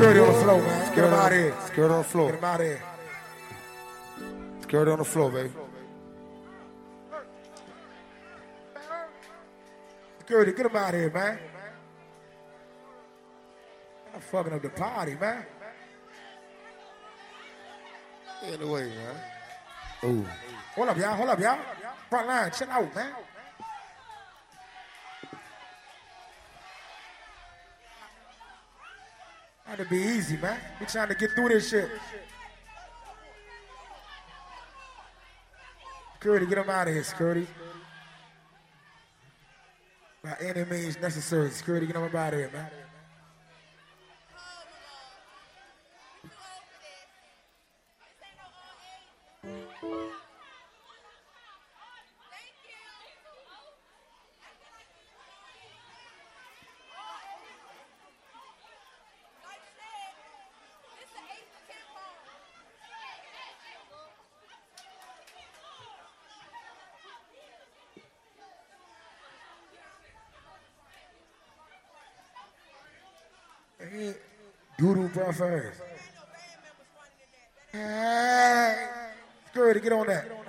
Security on the floor, man. Get him out of here. Security on the floor. Get him out of here. Security on the floor, baby. Security, get him out of here, man. I'm fucking up the party, man. Anyway, man. Ooh. Hold up, y'all. Hold up, y'all. Front line, chill out, man. Trying to be easy, man. We trying to get through this shit. Security, get him out of here, security. By any means necessary. Security, get him out of here, man. Doodoo breath ass. Hey, security, get on that.